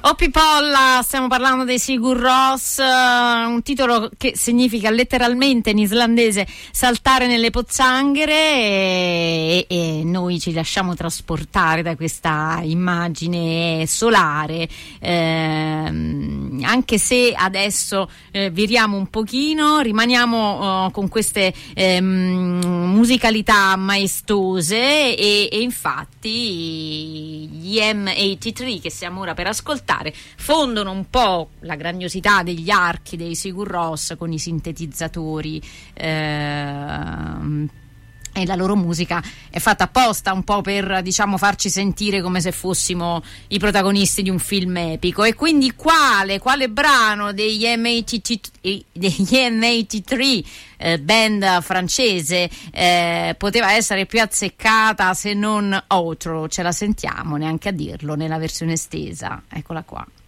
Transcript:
Oh Pipolla, stiamo parlando dei Sigur Rós, un titolo che significa letteralmente in islandese saltare nelle pozzanghere, e noi ci lasciamo trasportare da questa immagine solare, anche se adesso viriamo un pochino, rimaniamo con queste musicalità maestose e infatti gli M83 che stiamo ora per ascoltare fondono un po' la grandiosità degli archi dei Sigur Rós con i sintetizzatori, e la loro musica è fatta apposta un po' per, diciamo, farci sentire come se fossimo i protagonisti di un film epico. E quindi quale brano degli M83, band francese, poteva essere più azzeccata se non Outro? Ce la sentiamo, neanche a dirlo, nella versione estesa. Eccola qua.